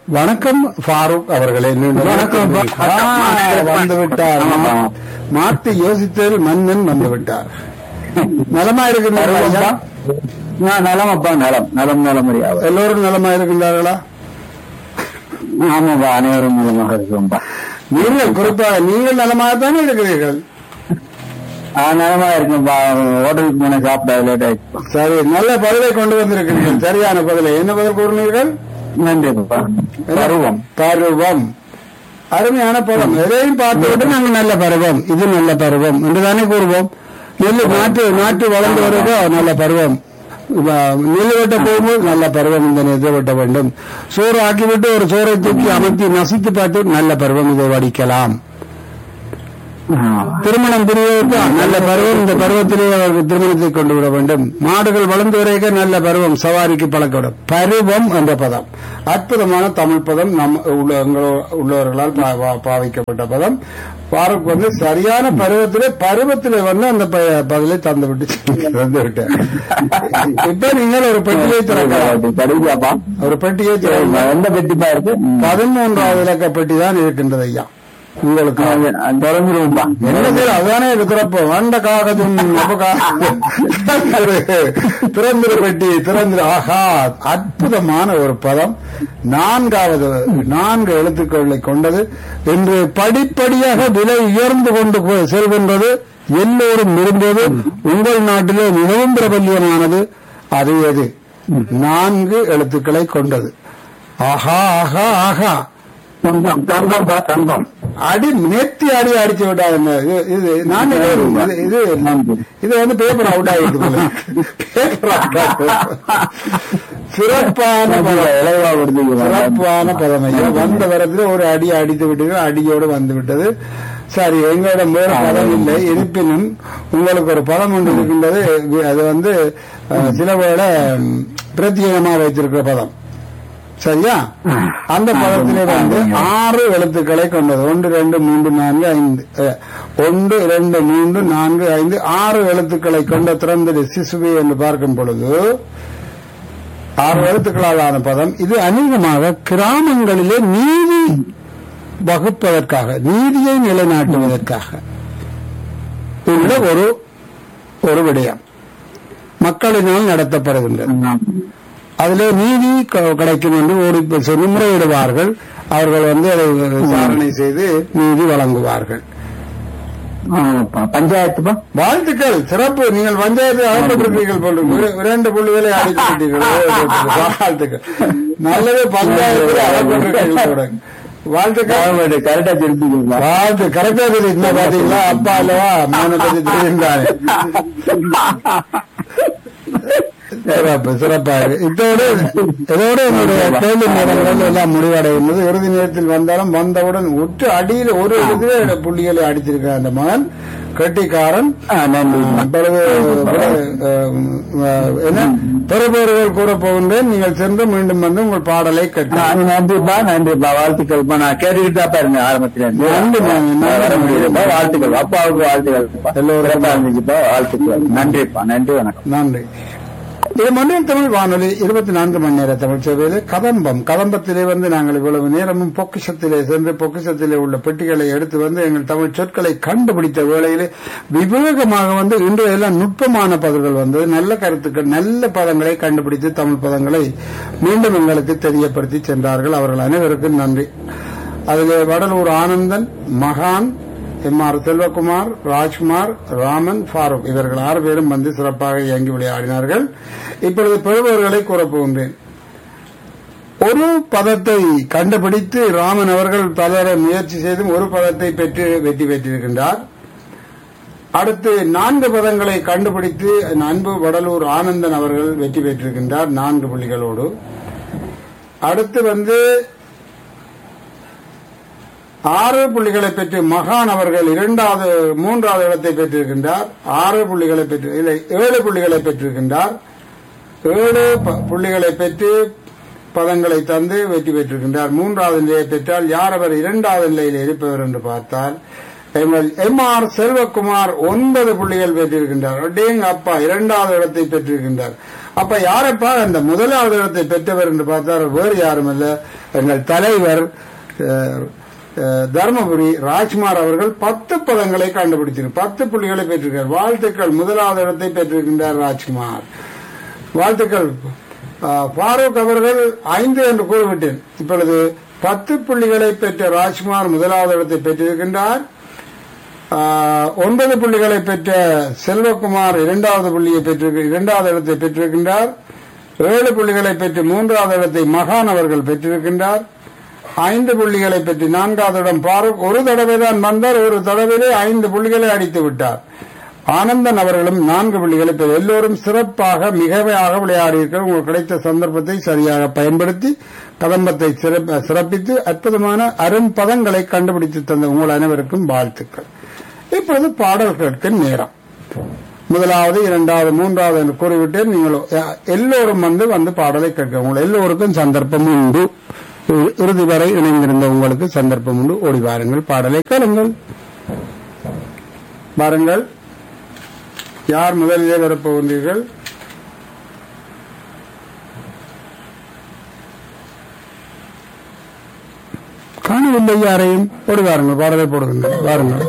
வணக்கம் ஃபாரூக் அவர்களே. வணக்கம். வந்து விட்டார். மாற்றி யோசித்ததில் மன்னன் வந்து விட்டார். நலமா இருக்கின்றார்களா? நலமப்பா, நலம் நலம் நலமறியாது. எல்லோரும் நலமா இருக்கின்றார்களா? ஆமாப்பா, அனைவரும் நலமாக இருக்கும்பா. நீங்கள் குறிப்பாக நீங்கள் நலமாகத்தானே இருக்கிறீர்கள்? நலமா இருக்கும்பா. ஹோட்டலுக்கு போன சாப்பிட லேட் ஆயிடுச்சு. சரி, நல்ல பதிலை கொண்டு வந்திருக்கிறீர்கள். சரியான பதிலை. என்ன பதில் கூறினீர்கள்? நன்றிப்பா. பருவம். பருவம் அருமையான பருவம். எதையும் பார்த்துவிட்டு நாங்கள் நல்ல பருவம், இது நல்ல பருவம் என்றுதானே கூறுவோம். நெல் நாட்டு வளர்ந்து வருவதோ நல்ல பருவம். நெல் வெட்ட போகும்போது நல்ல பருவம், இந்த நெல்லை வெட்ட வேண்டும். சோறு ஆக்கிவிட்டு ஒரு சோறை தூக்கி அமர்த்தி நசித்து பார்த்து நல்ல பருவம், இதை வடிக்கலாம். திருமணம் புரிவதற்கு நல்ல பருவம், இந்த பருவத்திலே அவர்கள் திருமணத்தை கொண்டு விட வேண்டும். மாடுகள் வளர்ந்து வரைக்க நல்ல பருவம், சவாரிக்கு பழக்கப்படும். பருவம் என்ற பதம் அற்புதமான தமிழ் பதம். உள்ளவர்களால் பாவிக்கப்பட்ட பதம். பாருக்கு வந்து சரியான பருவத்திலே வந்து அந்த பதிலை தந்துவிட்டு இப்ப நீங்கள் ஒரு பெட்டியை திறக்கலாம். ஒரு பெட்டியை எந்த பெட்டிப்பா இருக்கு? 13வது இலக்க பெட்டி தான் இருக்கின்றது ஐயா. உங்களுக்கு திறந்துருவோம்பா. என்ன அதானே திறப்பு வண்ட காகதும் திறந்திரு பெட்டி திறந்திரு. ஆஹா, அற்புதமான ஒரு பதம். 4 எழுத்துக்களை கொண்டது. இன்று படிப்படியாக விலை உயர்ந்து கொண்டு செல்கின்றது. எல்லோரும் விரும்புவது உங்கள் நாட்டிலே மிகவும் பிரபல்யமானது. அது எது? 4 எழுத்துக்களை கொண்டது. ஆஹா ஆஹா ஆஹா, தங்கம். அடி நேர்த்தி அடிச்சு விட்டாங்க. இது நான் இது வந்து பேப்பர் அவுட் ஆகிட்டு சிறப்பான பதம் ஐயா. வந்த வரத்துல ஒரு அடி அடித்து விட்டீர்கள், அடியோடு வந்து விட்டது. சரி, எங்களிடம் வேறு பதம் இல்லை. இருப்பினும் உங்களுக்கு ஒரு பதம் ஒன்று இருக்கின்றது. அது வந்து சில வேளை பிரத்யேகமாக வைத்திருக்கிற பதம். சரியா? அந்த பதத்திலே வந்து 6 எழுத்துக்களை கொண்டது. 1 2 3 4 5 1 2 3 4 5 6 எழுத்துக்களை கொண்ட திறந்தது சிசுவே என்று பார்க்கும் பொழுது 6 எழுத்துக்களாலான பதம். இது அநேகமாக கிராமங்களிலே நீதி வகுப்பதற்காக, நீதியை நிலைநாட்டுவதற்காக உள்ள ஒரு விடயம் மக்களினால் நடத்தப்படுகின்றது. அதிலே நீதி கிடைக்கும் என்று ஓடி முறையிடுவார்கள். அவர்கள் வந்து அதை விசாரணை செய்து நீதி வழங்குவார்கள். பஞ்சாயத்து. வாழ்த்துக்கள், சிறப்பு. நீங்கள் பஞ்சாயத்து அகப்பட்டிருக்கீர்கள் போன்று 2 புள்ளிகளை அடித்துவிட்டீர்கள். வாழ்த்துக்கள், நல்லது. பஞ்சாயத்து அகப்பட்டிருக்கீர்கள். வாழ்த்துக்கள். கரெக்டா தெரிஞ்சுக்கீங்களா? வாழ்த்து கரெக்டா தெரியுமா? பாத்தீங்களா? அப்பா அல்லவா மௌன பத்தி தெரிந்தாரு. சிறப்பாக. இதோடு என்னுடைய கேள்வி நேரங்கள் எல்லாம் முடிவடைகிறது. இறுதி நேரத்தில் வந்தாலும் வந்தவுடன் ஒற்று அடியில் ஒரு இடத்துல புள்ளிகளை அடித்திருக்கிறார் அந்த மகன். கட்டிக்காரன். பெறுபவர்கள் கூற போகின்றேன். நீங்கள் சென்று மீண்டும் வந்து உங்கள் பாடலை கேட்கலாம். நன்றிப்பா, நன்றிப்பா. வாழ்த்துக்கள். நான் கேட்டுக்கிட்டு தான் பாருங்க ஆரம்பத்தில் வர முடியுதுப்பா. வாழ்த்துக்கள். அப்பாவுக்கு வாழ்த்துக்கள். எல்லோரும் வாழ்த்துக்கள். நன்றிப்பா. நன்றி, வணக்கம். நன்றி. இது மண்ணின் தமிழ் வானொலி 24 மணி நேர தமிழ் சேவையிலே கதம்பத்திலே வந்து நாங்கள் இவ்வளவு நேரமும் பொக்கிஷத்திலே சென்று பொக்கிஷத்திலே உள்ள பெட்டிகளை எடுத்து வந்து எங்கள் தமிழ் சொற்களை கண்டுபிடித்த வேளையிலே விவேகமாக வந்து இன்று எல்லாம் நுட்பமான பதில்கள் வந்தது. நல்ல கருத்துக்கள், நல்ல பதங்களை கண்டுபிடித்து தமிழ் பதங்களை மீண்டும் எங்களுக்கு தெரியப்படுத்தி சென்றார்கள். அவர்கள் அனைவருக்கும் நன்றி. அதிலே வடலூர் ஆனந்தன், மகான், எம்.ஆர். செல்வகுமார், ராஜ்குமார், ராமன், ஃபாரூக் இவர்கள் 6 பேரும் வந்து சிறப்பாக இயங்கி விளையாடினார்கள். இப்பொழுது பெறுபவர்களை கூறப்போகின்றேன். ஒரு பதத்தை கண்டுபிடித்து ராமன் அவர்கள் பலரை முயற்சி செய்தும் ஒரு பதத்தை பெற்று வெற்றி பெற்றிருக்கின்றார். அடுத்து 4 பதங்களை கண்டுபிடித்து அன்பு வடலூர் ஆனந்தன் அவர்கள் வெற்றி பெற்றிருக்கின்றார் 4 புள்ளிகளோடு. அடுத்து வந்து 6 புள்ளிகளை பெற்று மகான் அவர்கள் 3வது இடத்தை பெற்றிருக்கின்றார். 6 புள்ளிகளை பெற்று 7 புள்ளிகளை பெற்றிருக்கின்றார். 7 புள்ளிகளை பெற்று பதங்களை தந்து வெற்றி பெற்றிருக்கின்றார். 3வது நிலையை பெற்றால் யார் அவர் 2வது நிலையில் இருப்பவர் என்று பார்த்தால் எம்.ஆர். செல்வகுமார் 9 புள்ளிகள் பெற்றிருக்கின்றார். அப்பா 2வது இடத்தை பெற்றிருக்கின்றார். அப்ப யாரப்பா அந்த 1வது இடத்தை பெற்றவர் என்று பார்த்தால் வேறு யாரும் அல்ல, எங்கள் தலைவர் தர்மபுரி ராஜ்குமார் அவர்கள் 10 பதங்களை கண்டுபிடித்திருக்கிறார். 10 புள்ளிகளை பெற்றிருக்கிறார். வாழ்த்துக்கள். முதலாவது இடத்தை பெற்றிருக்கின்றார் ராஜ்குமார். வாழ்த்துக்கள். ஃபாரூக் அவர்கள் 5 என்று கூறிவிட்டேன். இப்பொழுது 10 புள்ளிகளை பெற்ற ராஜ்குமார் முதலாவது இடத்தை பெற்றிருக்கின்றார். 9 புள்ளிகளை பெற்ற செல்வகுமார் இரண்டாவது இடத்தை பெற்றிருக்கின்றார். 7 புள்ளிகளை பெற்று 3வது இடத்தை மகான் அவர்கள் பெற்றிருக்கின்றார். 5 புள்ளிகளை பெற்று 4வது இடம் ஃபாரூக். ஒரு தடவை தான் வந்தார். ஒரு தடவையிலே 5 புள்ளிகளை அடித்து விட்டார். ஆனந்தன் அவர்களும் 4 புள்ளிகளை பெற்று எல்லோரும் சிறப்பாக மிகவையாக விளையாடியிருக்கிறார். உங்களுக்கு கிடைத்த சந்தர்ப்பத்தை சரியாக பயன்படுத்தி கதம்பத்தை சிறப்பித்து அற்புதமான அரும்பதங்களை கண்டுபிடித்து தந்த உங்கள் அனைவருக்கும் வாழ்த்துக்கள். இப்பொழுது பாடல் கேட்கும் நேரம். முதலாவது, 2வது, 3வது என்று கூறிவிட்டேன். நீங்கள் எல்லோரும் வந்து பாடலை கேட்க உங்கள் எல்லோருக்கும் சந்தர்ப்பம் உண்டு. இறுதி வரை இணைந்திருந்த உங்களுக்கு சந்தர்ப்பம் உண்டு. ஓடி வாருங்கள், பாடலை கேளுங்கள். வாருங்கள். யார் முதலிலே வரப்போகின்றீர்கள்? காணவில்லை யாரையும். ஓடி வாருங்கள், பாடலை போடுங்கள். வாருங்கள்.